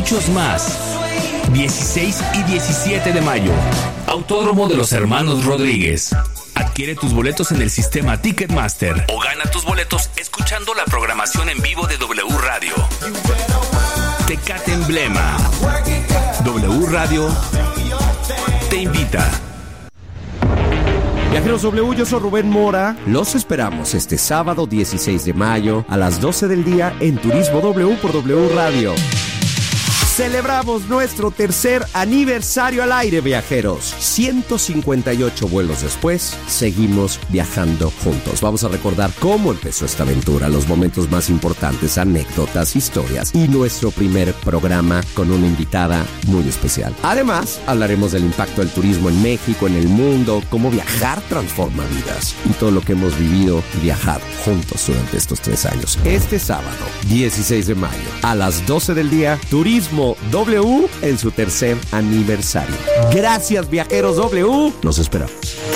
muchos más. 16 y 17 de mayo. Autódromo de los Hermanos Rodríguez. Adquiere tus boletos en el sistema Ticketmaster o gana tus boletos escuchando la programación en vivo de W Radio. Tecate Emblema. W Radio te invita. Viajeros W, yo soy Rubén Mora. Los esperamos este sábado 16 de mayo a las 12 del día en Turismo W por W Radio. Celebramos nuestro tercer aniversario al aire, viajeros. 158 vuelos después, seguimos viajando juntos. Vamos a recordar cómo empezó esta aventura, los momentos más importantes, anécdotas, historias y nuestro primer programa con una invitada muy especial. Además, hablaremos del impacto del turismo en México, en el mundo, cómo viajar transforma vidas y todo lo que hemos vivido y viajado juntos durante estos 3 años. Este sábado, 16 de mayo, a las 12 del día, Turismo W en su tercer aniversario. Gracias, viajeros W. Nos esperamos.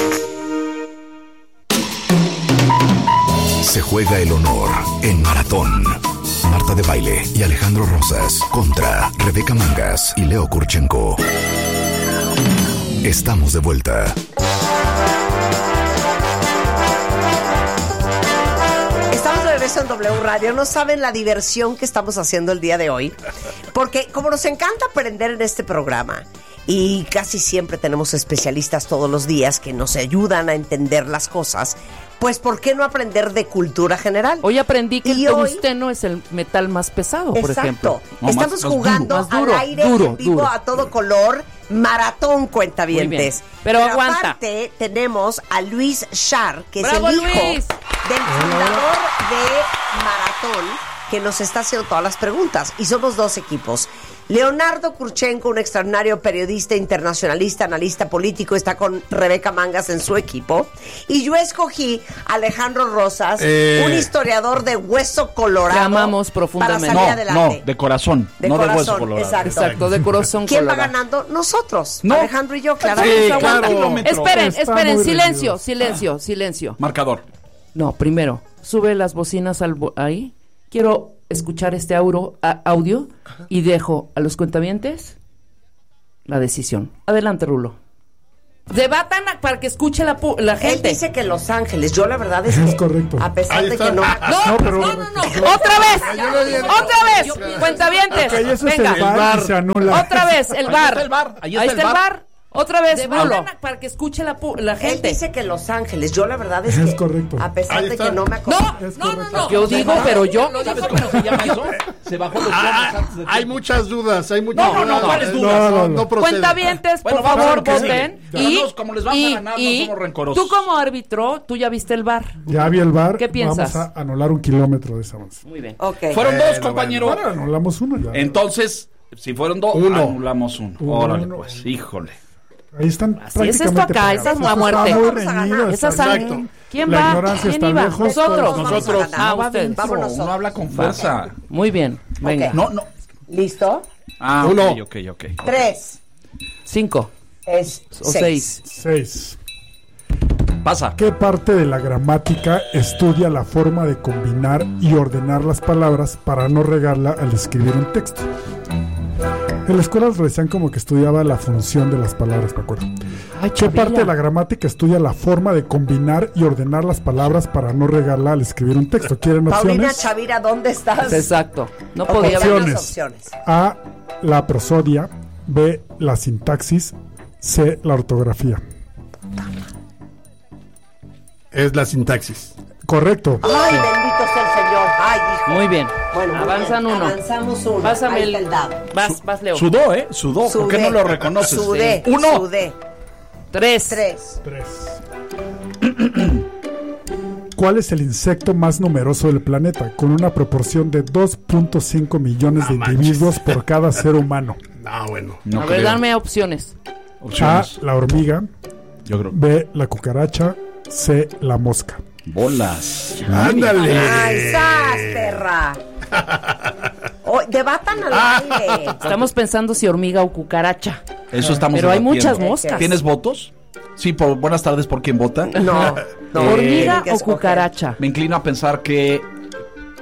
Se juega el honor en Maratón. Marta de Baile y Alejandro Rosas contra Rebeca Mangas y Leo Kurchenko. Estamos de vuelta. En W Radio, no saben la diversión que estamos haciendo el día de hoy, porque como nos encanta aprender en este programa y casi siempre tenemos especialistas todos los días que nos ayudan a entender las cosas, pues ¿por qué no aprender de cultura general? Hoy aprendí que el tungsteno es el metal más pesado, por ejemplo. No, estamos jugando al aire en vivo a todo color. Maratón, cuentavientes. Pero aguanta. Aparte tenemos a Luis Schar, que ¡bravo, es el hijo Luis! del fundador de Maratón, que nos está haciendo todas las preguntas. Y somos 2 equipos. Leonardo Kurchenko, un extraordinario periodista, internacionalista, analista político, está con Rebeca Mangas en su equipo. Y yo escogí a Alejandro Rosas, un historiador de hueso colorado. Que amamos profundamente. Para salir adelante. No, de corazón, no de hueso colorado. Exacto, de corazón ¿Quién colorado. va ganando? Nosotros, no. Alejandro y yo, claro. Sí, claro. Esperen, silencio. Marcador. No, primero, sube las bocinas ahí. Quiero escuchar este audio y dejo a los cuentavientes la decisión. Adelante, Rulo. Debatan para que escuche la gente. Él dice que Los Ángeles. Yo la verdad es que es correcto. A pesar de que no. No. ¡Otra vez! ¡Cuentavientes! Okay, eso venga. es el bar se anula. Otra vez, el bar. Ahí está el bar. Otra vez, Rulo. Para que escuche la gente. Él dice que Los Ángeles. Yo la verdad es que correcto. A pesar de que no me acuerdo. No. Yo digo, pero yo. ¿Sabes cómo se llama eso? Se bajó los bonos antes de hay muchas dudas, ¿cuáles dudas? No procede. Cuentavientes, por favor, voten. Y como les vamos a ganar, no somos rencorosos. Tú como árbitro, tú ya viste el bar. Ya vi el bar. ¿Qué piensas? Vamos a anular 1 kilómetro de esa avance. Muy bien. Okay. Fueron 2, compañero. Bueno, anulamos 1 ya. Entonces, si fueron 2, anulamos 1. Órale, pues, híjole. Ahí están. Así es esto acá, esa es la muerte. Esa sangre. ¿Quién va? La ignorancia ¿Quién está iba? lejos. Nosotros. Ustedes. Vámonos. No habla con fuerza. Muy bien, venga. No. ¿Listo? 1. Ok. 3. 5. O 6. 6. Pasa. ¿Qué parte de la gramática estudia la forma de combinar y ordenar las palabras para no regarla al escribir un texto? En la escuela decían como que estudiaba la función de las palabras, ¿me acuerdo? ¿Qué parte de la gramática estudia la forma de combinar y ordenar las palabras para no regarla al escribir un texto? ¿Quieren opciones? Paulina Chavira, ¿dónde estás? Exacto. No podía haber opciones. A, la prosodia. B, la sintaxis. C, la ortografía. Es la sintaxis. Correcto. Ay, bendito sea el Señor. Ay, hijo. Muy bien. Bueno, avanzan 1. Avanzamos 1. Pásame el dado. Vas, Leo. Sudó. ¿Por qué no lo reconoces? Sudé. 1. 3. ¿Cuál es el insecto más numeroso del planeta? Con una proporción de 2.5 millones de individuos por cada ser humano. No, bueno. A ver, dame opciones. A, la hormiga. Yo creo. B, la cucaracha. C, la mosca. Bolas. Ándale. ¡Ay, sas, perra! Debatan al aire. Estamos pensando si hormiga o cucaracha. Eso estamos Pero hay debatiendo. muchas moscas. ¿Tienes votos? Sí, por buenas tardes, ¿por quién vota? No. ¿Hormiga o cucaracha? Me inclino a pensar que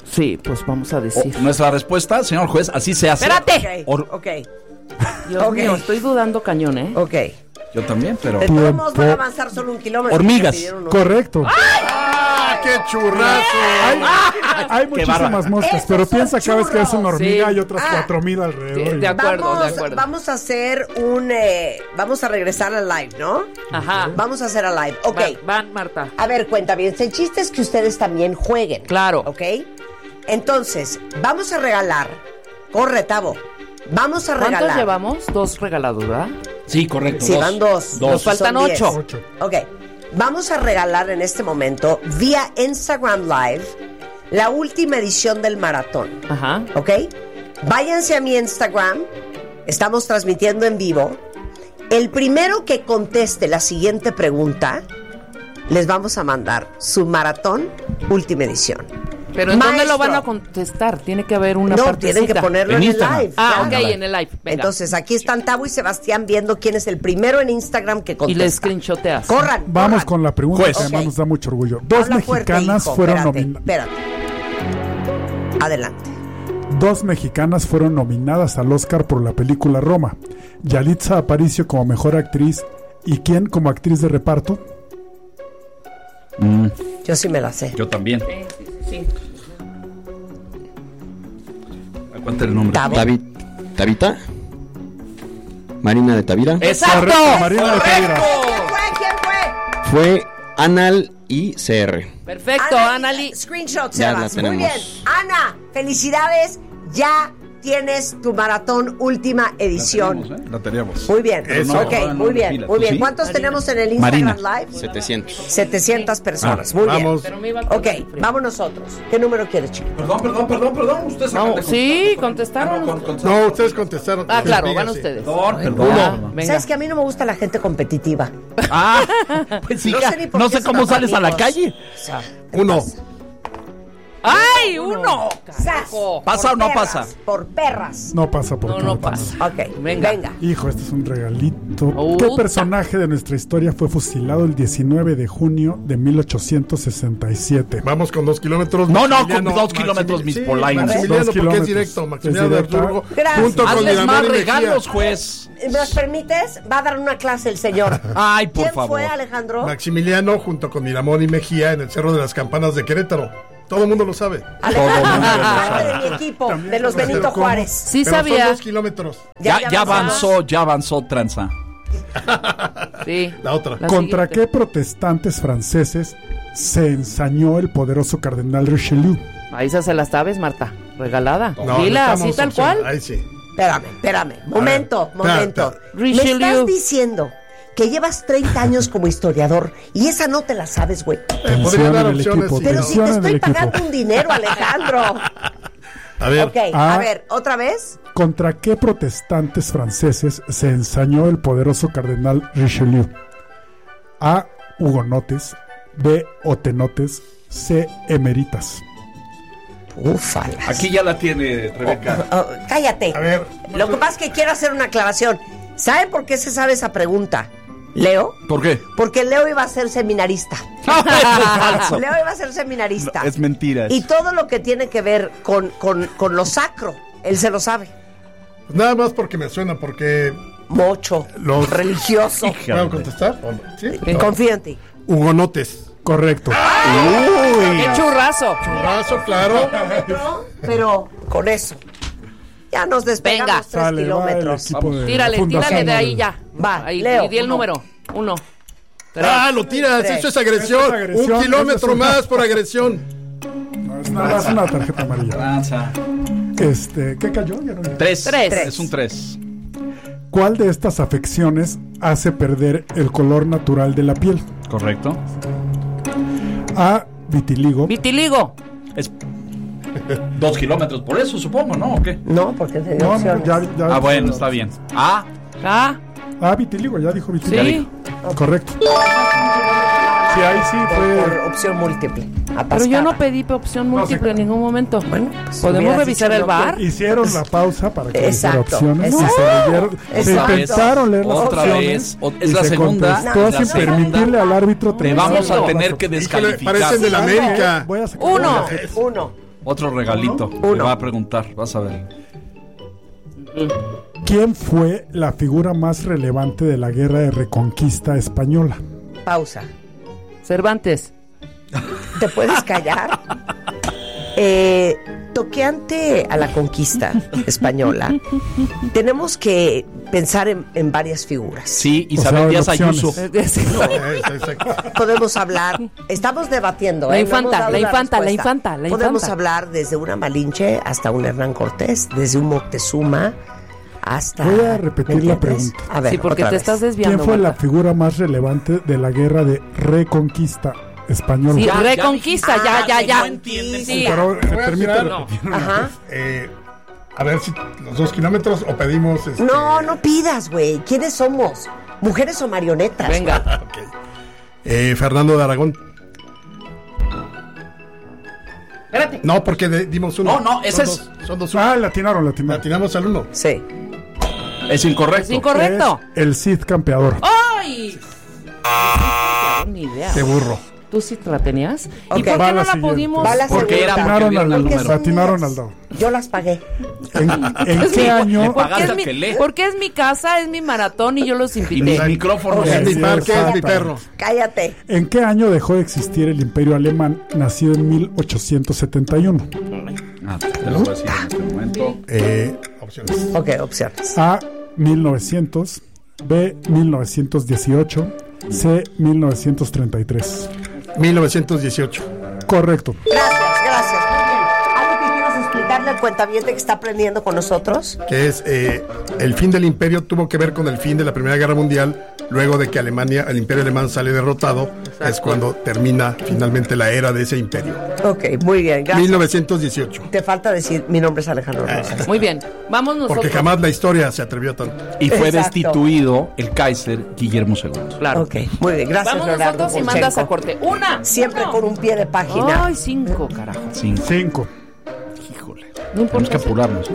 Sí, pues vamos a decir. Nuestra respuesta, señor juez, así se hace. ¡Espérate! Ok. Dios mío, estoy dudando cañón, ¿eh? Ok. Yo también, pero... De todos modos van a avanzar solo 1 kilómetro. Hormigas. Correcto. ¡Ah, qué churrazo! Hay muchísimas moscas, Esos pero son piensa cada vez que es una hormiga Sí. y otras 4,000 alrededor. De acuerdo, de acuerdo. Vamos a hacer vamos a regresar al live, ¿no? Ajá. Vamos a hacer al live. Ok. Van, Marta. A ver, cuenta bien. El chiste es que ustedes también jueguen. Claro. ¿Ok? Entonces, vamos a regalar. Corre, Tavo. Vamos a regalar. ¿Cuántos llevamos? 2 regalados, ¿verdad? Sí, correcto. Sí, van 2. Nos faltan 8. Ok. Vamos a regalar en este momento, vía Instagram Live, la última edición del maratón. Ajá. ¿Ok? Váyanse a mi Instagram. Estamos transmitiendo en vivo. El primero que conteste la siguiente pregunta, les vamos a mandar su maratón última edición. Pero ¿en dónde Maestro. lo van a contestar? Tiene que haber una No, partecita. tienen que ponerlo En en el Instagram. live. Ah, claro. ok, en el live. Venga. Entonces, aquí están Tavo y Sebastián viendo quién es el primero en Instagram que y contesta. le screenshoteas. Corran. Vamos corran. con la pregunta Juez. que además Ok. nos da mucho orgullo. 2 Habla fuerte, mexicanas hijo. fueron Espérate, nominadas. espérate. Adelante. 2 mexicanas fueron nominadas al Oscar por la película Roma. Yalitza Aparicio como mejor actriz y ¿quién como actriz de reparto? Yo sí me la sé. Yo también. Sí. Cuenta el nombre. Tavo. Tabita. Marina de Tavira. ¡Exacto! Marina de Tavira. ¿Quién fue? Fue Anal y CR. Perfecto, Anali. Screenshot, Ya la Sebas. Muy bien. tenemos. Ana, felicidades. Ya tienes tu maratón última edición. La teníamos. Muy bien. Eso. Ok, No, muy bien, pilas. muy ¿Tú bien. sí? ¿Cuántos Marina. tenemos en el Instagram Live? 700. 700 personas. Muy Vamos. Pero me iba a bien. acordar Ok, el frío. vamos nosotros. ¿Qué número quieres, chico? Perdón. Ustedes Vamos, sí, contestaron. No, ustedes contestaron. Ah, claro, Diga, van sí. ustedes. Perdón. Venga. ¿Sabes que a mí no me gusta la gente competitiva? Ah, pues No hija, sé ni por no qué sé son cómo sales a la amigos. calle. Uno. ¡Ay, uno! ¡Sas! ¿Pasa Por o no perras, pasa? Por perras. No pasa por No acá. pasa. Ok, Venga. venga. Hijo, este es un regalito. Uta. ¿Qué personaje de nuestra historia fue fusilado el 19 de junio de 1867? Vamos con 2 kilómetros. No, con Maximiliano, 2 kilómetros, mis sí, polainas. Maximiliano, 2 porque es kilómetros. directo. Maximiliano Es de directo. Habsburgo. Gracias. Junto con Hazles Miramón más y Mejía. regalos, juez. ¿Me los permites? Va a dar una clase el señor. Ay, por ¿Quién favor. fue, Alejandro? Maximiliano junto con Miramón y Mejía en el Cerro de las Campanas de Querétaro. Todo el mundo lo sabe. Alejandro, de mi equipo, de los Pero Benito ¿cómo? Juárez. Sí Pero sabía. son 2 kilómetros. Ya avanzó tranza. Sí. La otra. La ¿Contra siguiente. qué protestantes franceses se ensañó el poderoso cardenal Richelieu? Ahí se las sabes, Marta. Regalada. No, Dila necesitamos así tal opción. cual. Ahí sí. Espérame. Momento. espera. ¿Me Richelieu. estás diciendo que llevas 30 años como historiador y esa no te la sabes, güey? Podría dar en el opciones. equipo. sí, Pero ¿no? si te Tensión en estoy el equipo. pagando un dinero, Alejandro. A ver. Ok, Ah. a ver, ¿otra vez? ¿Contra qué protestantes franceses se ensañó el poderoso cardenal Richelieu? A. Hugonotes. B. Otenotes. C. Emeritas. Ufalas. Aquí ya la tiene Rebeca. Cállate. A ver. Lo que pasa es que quiero hacer una aclaración. ¿Saben por qué se sabe esa pregunta? ¿Leo? ¿Por qué? Porque Leo iba a ser seminarista. Eso es falso. Leo iba a ser seminarista. Es mentira. Y todo lo que tiene que ver con lo sacro, él se lo sabe. Nada más porque me suena, porque. Mocho, Los- religioso. ¿Puedo contestar? ¿O no? ¿Sí? Confío en ti. Hugonotes. Correcto. ¡Qué churrazo! Churrazo, claro. Pero con eso. Ya nos despegamos Venga. 3 Sale, va el kilómetros. equipo de Tírale Fundación de ahí Nobel. ya. Va, Ahí, Leo. y di el número. 1. Ah, lo tiras. Tres. Eso es agresión. Eso es agresión, Un kilómetro eso es- más por agresión. No, es nada más una tarjeta amarilla. Tranza. ¿Qué cayó? Ya no vi. 3. Tres. Es un 3. ¿Cuál de estas afecciones hace perder el color natural de la piel? Correcto. A. Vitiligo. Vitiligo. Es 2 kilómetros, por eso supongo, ¿no? ¿O qué? No, porque te dio No, opciones. ya. Ah, bueno, está bien. Ah, Ah, Vitiligo, ya dijo vitiligo. sí. Correcto. Sí, ahí sí Por fue. opción múltiple. Pero yo no pedí opción múltiple en ningún momento. Bueno, pues, ¿podemos hubieras revisar dicho el no bar? Hicieron la pausa para que Exacto, hubiera opciones. exacto. Y se leyeron, se Exacto. intentaron leer las otra opciones. vez. Es y la se segunda. contestó la sin segunda. permitirle al árbitro Te terminar vamos la a tener frase. que Híjole, descalificar. parecen de la América. Voy a sacar Uno. una tarjeta. Uno. Otro regalito. Te va a preguntar, vas a ver. ¿Quién fue la figura más relevante de la Guerra de Reconquista Española? Pausa. Cervantes. ¿Te puedes callar? Toqueante a la conquista española, tenemos que pensar en varias figuras. Sí, Isabel Díaz Ayuso. Podemos hablar, estamos debatiendo. La infanta. Podemos hablar desde una Malinche hasta un Hernán Cortés, desde un Moctezuma hasta... Voy a repetir la pregunta. A ver, sí, porque te estás desviando. ¿Quién fue Marta? la figura más relevante de la Guerra de Reconquista Española? Sí, Reconquista, ya. No entiendes. Sí. Pero permítame No. repetir. Ajá. A ver si los 2 kilómetros o pedimos. No pidas, güey. ¿Quiénes somos? ¿Mujeres o marionetas? Venga. Fernando de Aragón. Espérate. No, porque dimos uno. No, ese es. Son 2. Latinaron. Latinamos al 1. Sí. Es incorrecto. Es incorrecto. Es el Cid Campeador. ¡Ay! Ni idea. Qué burro. ¿Tú sí la tenías? ¿Y Ok. por Va qué la no la siguiente. pudimos? Va la Porque segunda. era Latinaron vieron el número. Latinaron al dado. Yo las pagué. ¿En qué año? Pagaste al que lee. Porque es mi casa, es mi maratón y yo los Y invité. mis micrófonos. Es mi Sí, parque, es mi exacto. perro. Cállate. ¿En qué año dejó de existir el Imperio Alemán, nacido en 1871? Te lo voy a decir en este momento. Opciones. Ok, opciones. A. 1900, B. 1918, C. 1933. 1918. Correcto. Gracias. Muy bien. ¿Algo que quieras explicarle al cuentaviente que está aprendiendo con nosotros? Que es el fin del imperio tuvo que ver con el fin de la Primera Guerra Mundial. Luego de que el imperio alemán sale derrotado, es cuando termina finalmente la era de ese imperio. Ok, muy bien, gracias. 1918. Te falta decir, mi nombre es Alejandro Rosas. Muy bien. Vamos nosotros. Porque jamás la historia se atrevió a tanto. Y fue Exacto. destituido el Kaiser Guillermo II. Claro. Ok, muy bien, gracias Vamos Leonardo nosotros y Pulchenko. mandas a corte. Una. Siempre uno. con un pie de página. Ay, 5, carajo. 5. Híjole. No Tenemos que importa. apurarnos.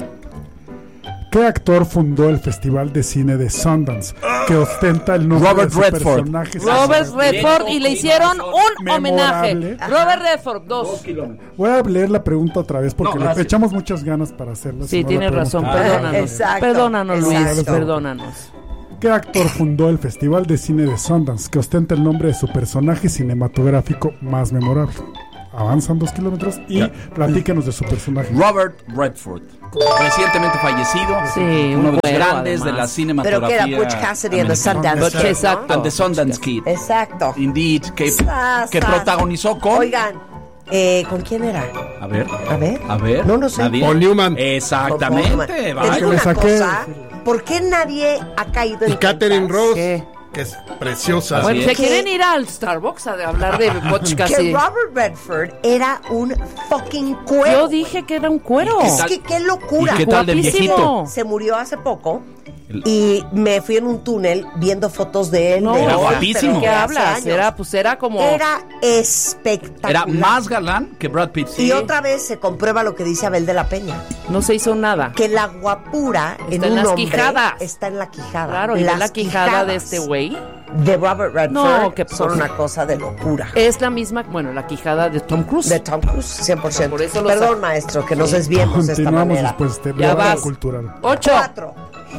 ¿Qué actor fundó el Festival de Cine de Sundance, que ostenta el nombre Robert de su Redford. personaje? Robert Redford y le hicieron un homenaje. Memorable. Robert Redford, 2. Voy a leer la pregunta otra vez porque No, le gracias. echamos muchas ganas para hacerla. Sí, si no tienes la razón. podemos- Perdónanos. Exacto, Perdónanos, Luis. exacto. Perdónanos. ¿Qué actor fundó el Festival de Cine de Sundance, que ostenta el nombre de su personaje cinematográfico más memorable? Avanzan 2 kilómetros y platícanos de su personaje. Robert Redford. Recientemente fallecido. Sí, uno de los güero, grandes de la además. cinematografía. Pero que era Butch Cassidy and the americana. Sundance Kid, Exacto. And the Sundance Kid. Exacto. Indeed. Que Sas. protagonizó con. Oigan, ¿con quién era? A ver. A ver. No sé. Nadie. Paul Newman. Exactamente. Te vaya. digo le una saqué. cosa, ¿por qué nadie ha caído en Y Catherine cuentas Ross, ¿Qué? que es preciosa. Bueno, es. ¿se quieren ir al Starbucks a hablar de Butch que Cassidy? Robert Redford era un fucking cuero? Yo dije que era un cuero. ¿Y Es tal? que qué locura. ¿Y qué tal de Guapísimo. viejito? Se murió hace poco y me fui en un túnel viendo fotos de él. No, de Era hoy, guapísimo. pero ¿Qué de hace hablas? años. Era como... Era espectacular. Era más galán que Brad Pitt. Y otra vez se comprueba lo que dice Abel de la Peña, No se hizo nada. que la guapura en Está en un las hombre quijadas. está en la quijada. Claro, y ve Las la quijada quijadas de este güey. de Robert Redford No, que son una cosa de locura. Es la misma, bueno, la quijada de Tom Cruise. De Tom Cruise, 100%. Por eso lo Perdón, saco. maestro, que nos desviemos de esta Continuamos manera. después de Ya bloque vas. cultural. 8. 4.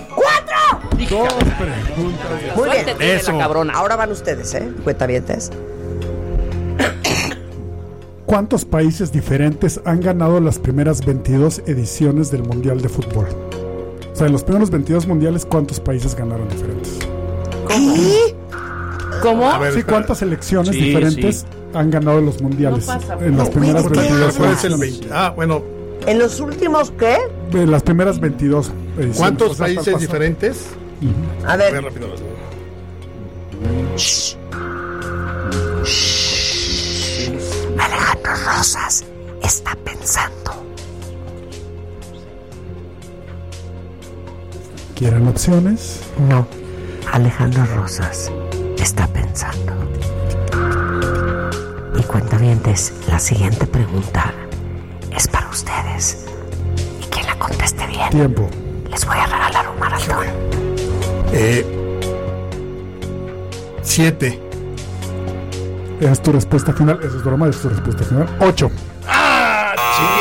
Dos preguntas. Muy bien. Suerte tiene Eso. la cabrona. Ahora van ustedes, cuentavientes. ¿Cuántos países diferentes han ganado las primeras 22 ediciones del Mundial de Fútbol? O sea, en los primeros 22 mundiales, ¿cuántos países ganaron diferentes? ¿Cómo? A ver, Sí, espera. ¿cuántas selecciones Sí, diferentes han ganado los mundiales? No pasa, en las no, primeras güey, ¿de qué 22 ¿Cuál es el ediciones. 20? Bueno, ¿En los últimos qué? De las primeras 22 ediciones. ¿cuántos O sea, hasta el países pasado. diferentes? A Voy ver, rápido. Alejandro Rosas está pensando. ¿Quieren opciones? No, Alejandro Rosas está pensando. Y cuentavientes, la siguiente pregunta es para ustedes. Y quien la conteste bien, Tiempo. les voy a regalar un maratón. 7. ¿Es tu respuesta final? Esa es broma, es tu respuesta final. 8.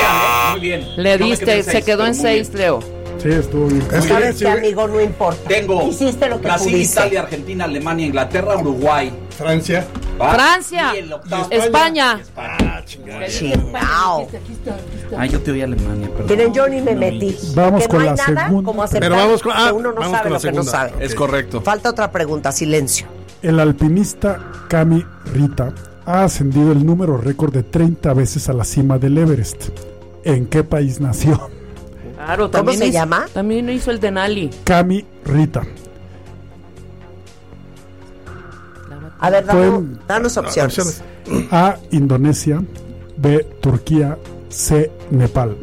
Muy bien. Le Yo me diste, quedé en se seis, quedó pero en muy 6, bien. Leo. Sí, estuvo bien. ¿Sabes qué, amigo? No importa. Tengo Hiciste lo que Brasil, pudiste. Italia, Argentina, Alemania, Inglaterra, Uruguay. Francia. ¿Va? Francia, Y el octavo. España. Chingao. Ay, yo te oí Alemania, perdón. Miren, yo ni me metí. Vamos Que con no la hay nada segunda. como aceptar Pero vamos con- que uno no vamos sabe con la lo que no segunda. sabe. Es correcto. Falta otra pregunta, silencio. El alpinista Cami Rita ha ascendido el número récord de 30 veces a la cima del Everest. ¿En qué país nació? Claro, ¿Cómo también se hizo- llama? También hizo el Denali. Cami Rita. A ver, Fue- danos opciones. A. Indonesia. B. Turquía. C. Nepal.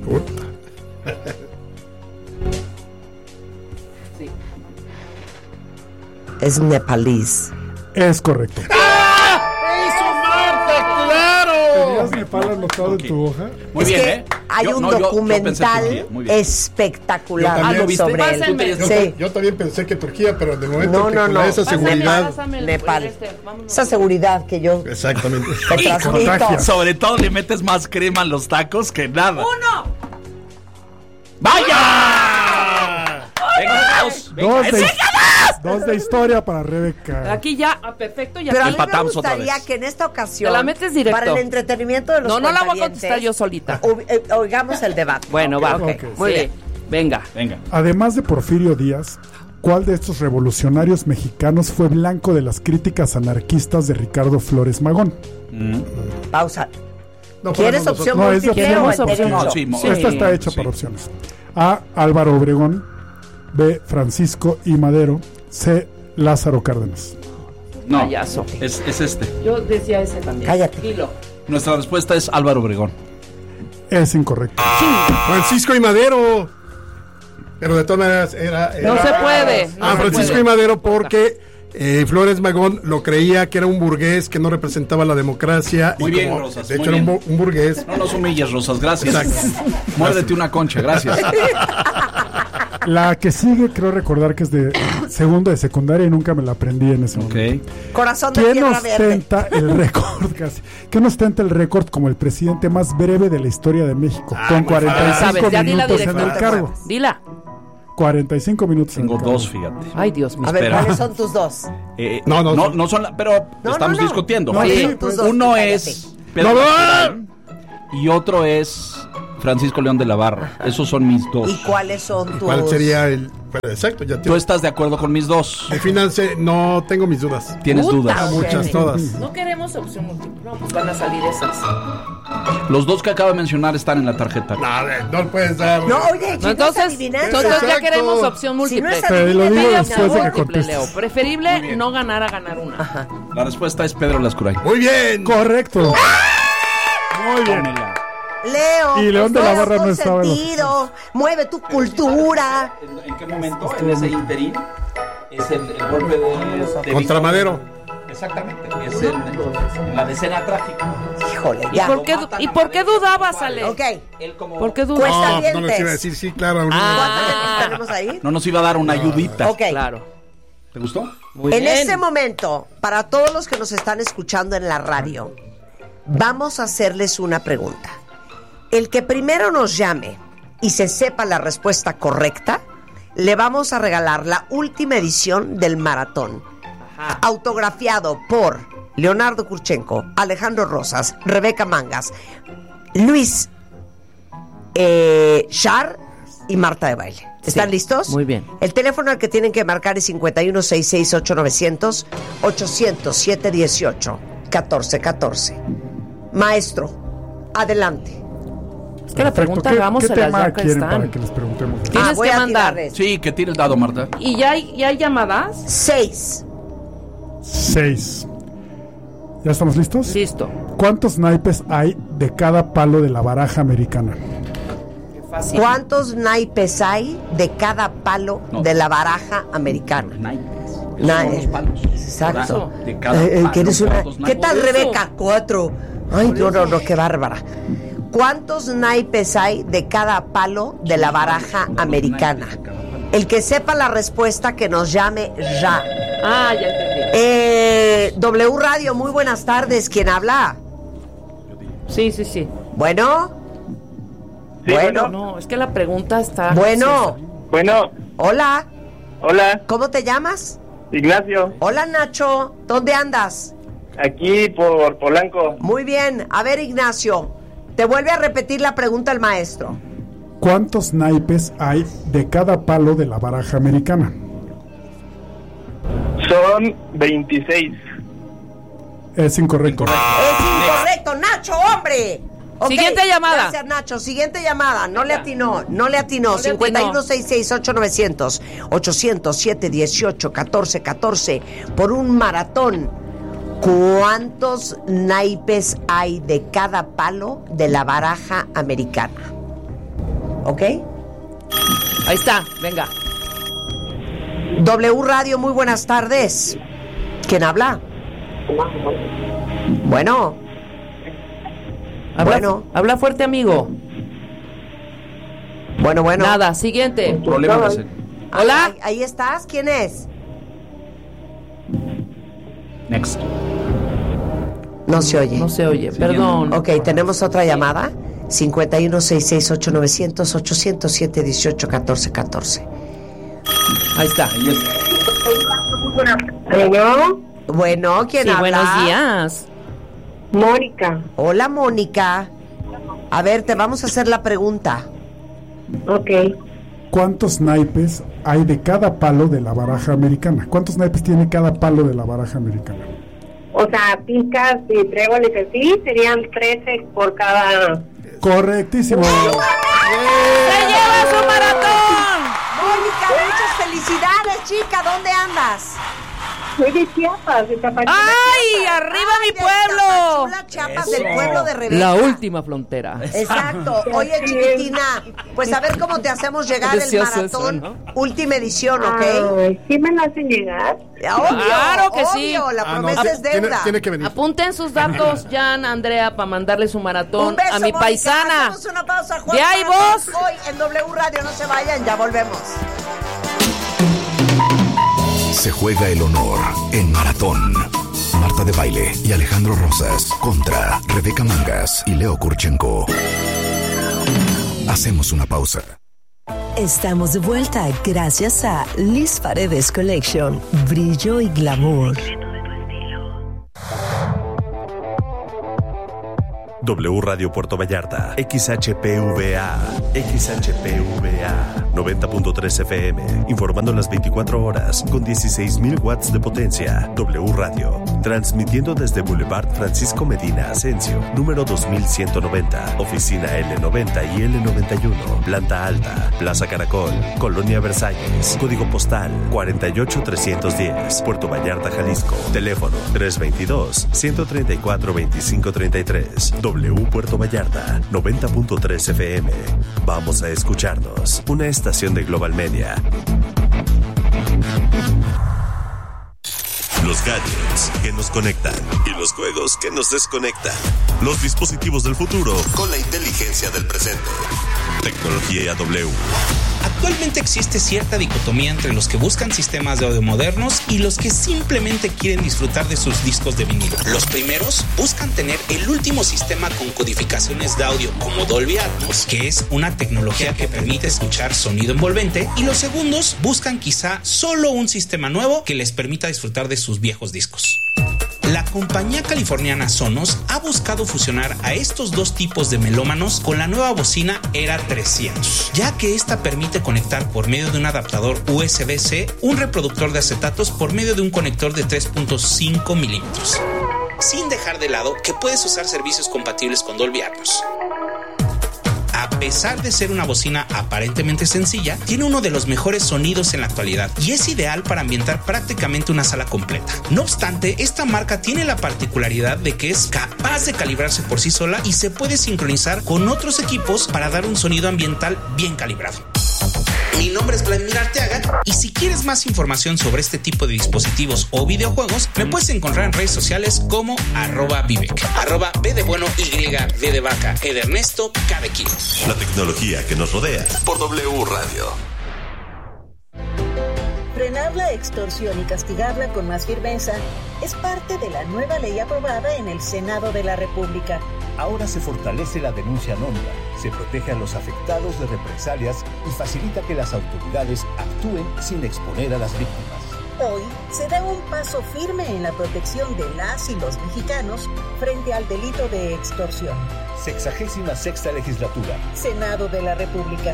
Es nepalís. Es correcto. ¡Eso, Marta! ¡Claro! ¿Tenías Nepal anotado en tu hoja? Muy Es bien, que ¿eh? hay Yo- un no, yo pensé documental Turquía. Muy bien. espectacular Yo también. ¿lo viste? sobre él. Pásenme. Sí. Yo también pensé que Turquía, pero de momento No, que no, con no. esa seguridad. Pásame el- Nepal. vámonos. Esa seguridad que yo Exactamente. te transmito. contagia. Sobre todo le metes más crema en los tacos que nada. ¡Uno! ¡Vaya! Venga, dos. Dos de historia para Rebeca. Aquí ya, perfecto, ya. Pero a mí me Empatamos otra gustaría vez. que en esta ocasión, Te la metes directo. para el entretenimiento de los No, no la voy a cuentavientes, contestar yo solita. Oigamos el debate. Bueno, va. Ok, Muy sí. bien. Venga. Venga. Además de Porfirio Díaz, ¿cuál de estos revolucionarios mexicanos fue blanco de las críticas anarquistas de Ricardo Flores Magón? Pausa. No, ¿Quieres para opción No, es de múltiple o opciones. el derecho? No, sí, Sí. Esta está hecha Sí. para opciones. A. Álvaro Obregón. B. Francisco I. Madero. C. Lázaro Cárdenas. No, Payaso. es este. Yo decía ese también. Cállate. Dilo. Nuestra respuesta es Álvaro Obregón. Es incorrecto. Francisco y Madero. Pero de todas maneras era. No se puede. no se Francisco puede. y Madero porque Flores Magón lo creía que era un burgués que no representaba la democracia. Muy y bien, como, Rosas, de hecho, muy era bien. un burgués. No nos humilles, Rosas, gracias. Exacto. Muérdete una concha, gracias. La que sigue, creo recordar que es de segundo de secundaria y nunca me la aprendí en ese momento. Corazón de ¿Quién tierra verde. ostenta el récord casi? ¿Quién ostenta el récord como el presidente más breve de la historia de México? Con 45 Sabes, ya dila minutos en el directo. cargo. Dila. 45 minutos en Tengo el cargo. dos, fíjate. Ay, Dios mío. A ver, Espera. ¿cuáles son tus dos? No son la, pero No, estamos no, no. discutiendo. No, Sí. son tus dos, Uno cállate. es Pedro Lascurain y otro es Francisco León de la Barra. Esos son mis dos. ¿Y cuáles son tus? ¿Cuál sería el.? Pero exacto, ya ¿Tú tengo. estás de acuerdo con mis dos? Defínanse, no tengo mis dudas. ¿Tienes Puta, dudas? güey. Muchas, todas. No queremos opción múltiple. No, pues van a salir esas. Los dos que acabo de mencionar están en la tarjeta. No puedes dar. No, oye, chicos, Entonces, adivinanza. entonces ya Exacto. queremos opción Si múltiple. no es Pero lo digo adivina, después de que Múltiple, contestes. Leo. Preferible no ganar a ganar una. La respuesta es Pedro Lascurain. Muy bien. Correcto. Muy bien. Tómela. Leo, Y León de la estás Barra no estaba en los- consentido, mueve tu cultura. ¿En qué momento? En ese interín es el golpe de Contra Madero. Exactamente. Es la decena trágica. Híjole, ¿Y ya. por qué dudabas, Ale? Ok. Él como... ¿Por qué Cuesta dudabas? bien. No les iba a decir, sí, claro. ¿Cuántas veces tenemos ahí? No nos iba a dar una ayudita. Ok. Claro. ¿Te gustó? Muy En bien. este momento, para todos los que nos están escuchando en la radio, vamos a hacerles una pregunta. El que primero nos llame y se sepa la respuesta correcta, le vamos a regalar la última edición del maratón, autografiado por Leonardo Kurchenko, Alejandro Rosas, Rebeca Mangas, Luis Char y Marta de Baile. ¿Están Sí, listos? muy bien. El teléfono al que tienen que marcar es 51668900 800-718-1414. Maestro, adelante. Es que la pregunta ¿Qué hagámoselas tema ya que quieren para están. que les preguntemos? Tienes voy que a mandar. tirarles. Sí, que tire el dado, Marta. ¿Y ya hay llamadas? 6. 6. ¿Ya estamos listos? Listo. ¿Cuántos naipes hay de cada palo de la baraja americana? Qué fácil. ¿Cuántos naipes hay de cada palo No. de la baraja americana? Naipes. Esos Naipes. son los palos. Exacto. De cada palo, que eres una- ¿cuántos ¿Qué naipes? tal, Por eso. Rebeca? 4. Ay, no, qué bárbara. ¿Cuántos naipes hay de cada palo de la baraja americana? El que sepa la respuesta, que nos llame ya. Ah, ya entendí. W Radio, muy buenas tardes. ¿Quién habla? Sí. Bueno, Sí, bueno. No, es que la pregunta está... Bueno. Bueno. Hola. Hola. ¿Cómo te llamas? Ignacio. Hola, Nacho. ¿Dónde andas? Aquí por Polanco. Muy bien. A ver, Ignacio, te vuelve a repetir la pregunta el maestro. ¿Cuántos naipes hay de cada palo de la baraja americana? Son 26. Es incorrecto. Es incorrecto, Nacho, hombre. Okay, Siguiente llamada. Gracias, Nacho. Siguiente llamada. No le atinó. 5166-8900, 800-718-1414 por un maratón. ¿Cuántos naipes hay de cada palo de la baraja americana? ¿Ok? Ahí está, venga. W Radio, muy buenas tardes. ¿Quién habla? Bueno. Habla fuerte, amigo. Bueno. Nada, siguiente. Problema Hola. Ahí estás. ¿Quién es? Next. No se oye. No se oye, perdón. Ok, tenemos otra llamada. 5166-8900, 800-718-1414. Ahí está. Bueno, ¿quién habla? Buenos días. Mónica. Hola, Mónica. A ver, te vamos a hacer la pregunta. Ok. ¿Cuántos naipes hay de cada palo de la baraja americana? ¿Cuántos naipes tiene cada palo de la baraja americana? O sea, picas y tréboles así, serían 13 por cada... Correctísimo. ¡Se lleva su maratón! Mónica, muchas felicidades, chica. ¿Dónde andas? Soy de Chiapas, de Tapachula. ¡Ay, arriba mi pueblo! Tapachula, Chiapas, del pueblo de Rebeca. La última frontera. Exacto. Oye, chiquitina, pues a ver cómo te hacemos llegar el maratón. Eso, ¿no? Última edición, ¿ok? Ay, ¿sí me la hacen llegar? Obvio, claro que sí. La promesa es deuda. Tiene que venir. Apunten sus datos, Jan, Andrea, para mandarle su maratón Un beso, a mi Mónica. paisana. Hacemos una pausa, Juan. ¿De ahí vos? Hoy en W Radio, no se vayan, ya volvemos. Se juega el honor en Maratón. Marta de Baile y Alejandro Rosas contra Rebeca Mangas y Leo Kurchenko. Hacemos una pausa. Estamos de vuelta gracias a Liz Paredes Collection. Brillo y glamour. W Radio Puerto Vallarta, XHPVA, 90.3 FM, informando las 24 horas con 16,000 watts de potencia. W Radio, transmitiendo desde Boulevard Francisco Medina Asensio, número 2190, oficina L90 y L91, planta alta, Plaza Caracol, Colonia Versalles, código postal 48310, Puerto Vallarta, Jalisco, teléfono 322-134-2533. W Puerto Vallarta, 90.3 FM. Vamos a escucharnos. Una estación de Global Media. Los gadgets que nos conectan y los juegos que nos desconectan. Los dispositivos del futuro con la inteligencia del presente. Tecnología W. Actualmente existe cierta dicotomía entre los que buscan sistemas de audio modernos y los que simplemente quieren disfrutar de sus discos de vinilo. Los primeros buscan tener el último sistema con codificaciones de audio como Dolby Atmos, que es una tecnología que permite escuchar sonido envolvente, y los segundos buscan quizá solo un sistema nuevo que les permita disfrutar de sus viejos discos. La compañía californiana Sonos ha buscado fusionar a estos dos tipos de melómanos con la nueva bocina Era 300, ya que esta permite conectar por medio de un adaptador USB-C un reproductor de acetatos por medio de un conector de 3.5 milímetros, sin dejar de lado que puedes usar servicios compatibles con Dolby Atmos. A pesar de ser una bocina aparentemente sencilla, tiene uno de los mejores sonidos en la actualidad y es ideal para ambientar prácticamente una sala completa. No obstante, esta marca tiene la particularidad de que es capaz de calibrarse por sí sola y se puede sincronizar con otros equipos para dar un sonido ambiental bien calibrado. Mi nombre es Vladimir Arteaga y si quieres más información sobre este tipo de dispositivos o videojuegos, me puedes encontrar en redes sociales como @Vivek, @B de bueno, Y, D de vaca, E de Ernesto, K de kilo. La tecnología que nos rodea por W Radio. Frenar la extorsión y castigarla con más firmeza es parte de la nueva ley aprobada en el Senado de la República. Ahora se fortalece la denuncia anónima, se protege a los afectados de represalias y facilita que las autoridades actúen sin exponer a las víctimas. Hoy se da un paso firme en la protección de las y los mexicanos frente al delito de extorsión. 66ª Legislatura. Senado de la República.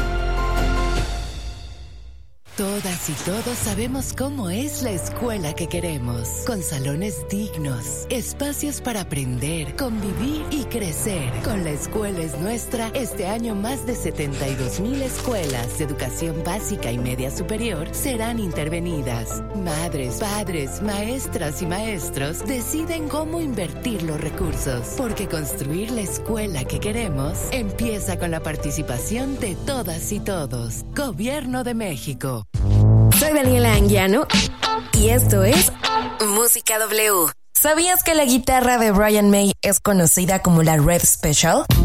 Todas y todos sabemos cómo es la escuela que queremos, con salones dignos, espacios para aprender, convivir y crecer. Con La Escuela es Nuestra, este año más de 72,000 escuelas de educación básica y media superior serán intervenidas. Madres, padres, maestras y maestros deciden cómo invertir los recursos, porque construir la escuela que queremos empieza con la participación de todas y todos. Gobierno de México. Soy Daniela Anguiano y esto es Música W. ¿Sabías que la guitarra de Brian May es conocida como la Rev Special?